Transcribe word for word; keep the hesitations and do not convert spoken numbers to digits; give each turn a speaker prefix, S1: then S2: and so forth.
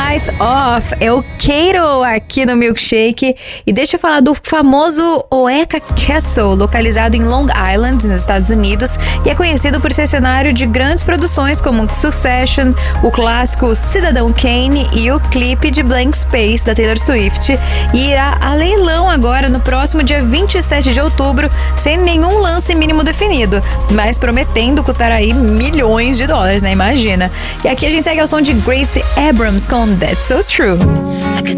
S1: Lights Off é o Kato aqui no Milkshake. E deixa eu falar do famoso Oeka Castle, localizado em Long Island, nos Estados Unidos, e é conhecido por ser cenário de grandes produções como Succession, o clássico Cidadão Kane e o clipe de Blank Space da Taylor Swift. E irá a leilão agora no próximo dia vinte e sete de outubro, sem nenhum lance mínimo definido, mas prometendo custar aí milhões de dólares, né? Imagina. E aqui a gente segue ao som de Gracie Abrams com That's So True.